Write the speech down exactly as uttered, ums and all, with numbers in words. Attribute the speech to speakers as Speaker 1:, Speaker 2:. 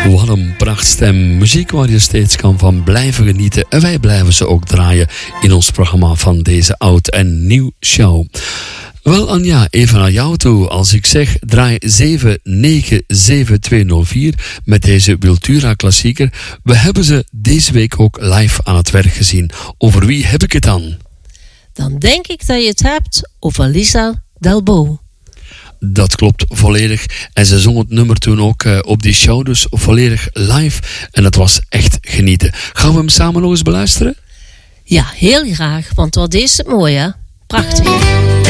Speaker 1: Wat een prachtstem. Muziek waar je steeds kan van blijven genieten. En wij blijven ze ook draaien in ons programma van deze oud en nieuw show. Wel Anja, even naar jou toe. Als ik zeg draai zeven negen zeven twee nul vier met deze Wiltura klassieker. We hebben ze deze week ook live aan het werk gezien. Over wie heb ik het dan?
Speaker 2: Dan denk ik dat je het hebt over Lisa Delbo.
Speaker 1: Dat klopt volledig. En ze zong het nummer toen ook uh, op die show, dus volledig live. En dat was echt genieten. Gaan we hem samen nog eens beluisteren?
Speaker 2: Ja, heel graag, want wat is het mooi, hè? Prachtig.